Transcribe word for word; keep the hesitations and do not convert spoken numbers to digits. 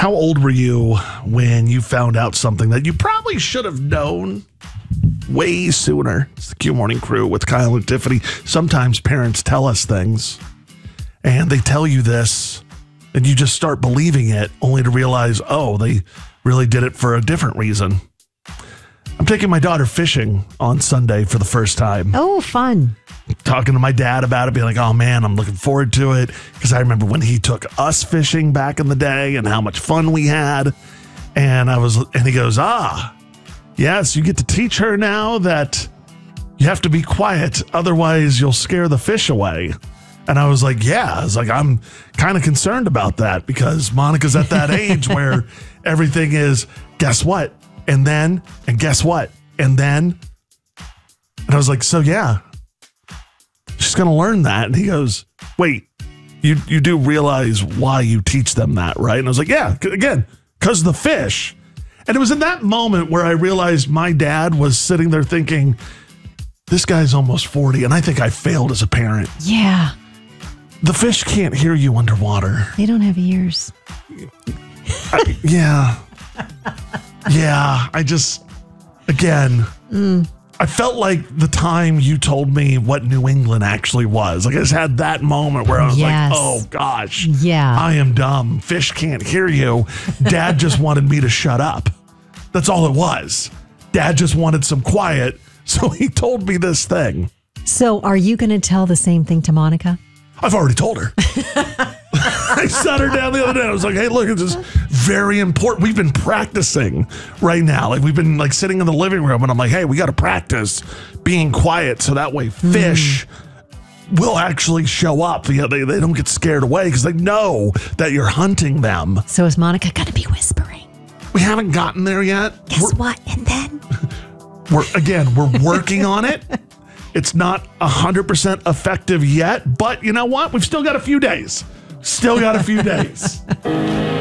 How old were you when you found out something that you probably should have known way sooner? It's the Q Morning Crew with Kyle and Tiffany. Sometimes parents tell us things, and they tell you this, and you just start believing it, only to realize, oh, they really did it for a different reason. I'm taking my daughter fishing on Sunday for the first time. Oh, fun. Talking to my dad about it, being like, oh man, I'm looking forward to it. Because I remember when he took us fishing back in the day and how much fun we had. And I was, and he goes, ah, yes, you get to teach her now that you have to be quiet. Otherwise you'll scare the fish away. And I was like, yeah, I was like, I'm kind of concerned about that because Monica's at that age where everything is, guess what? And then, and guess what? And then, and I was like, so yeah, she's going to learn that. And he goes, wait, you, you do realize why you teach them that, right? And I was like, yeah, again, because the fish. And it was in that moment where I realized my dad was sitting there thinking, this guy's almost forty. And I think I failed as a parent. Yeah. The fish can't hear you underwater. They don't have ears. I, yeah. Yeah. I just, again, mm. I felt like the time you told me what New England actually was. Like I just had that moment where I was yes. like, oh gosh, yeah, I am dumb. Fish can't hear you. Dad just wanted me to shut up. That's all it was. Dad just wanted some quiet. So he told me this thing. So are you going to tell the same thing to Monica? I've already told her. I sat her down the other day. I was like, hey, look, this is very important. We've been practicing right now. Like we've been like sitting in the living room and I'm like, hey, we got to practice being quiet. So that way fish mm. will actually show up. You know, they, they don't get scared away because they know that you're hunting them. So is Monica going to be whispering? We haven't gotten there yet. Guess we're, what? And then? We're again, we're working on it. It's not one hundred percent effective yet, but you know what? We've still got a few days. Still got a few days.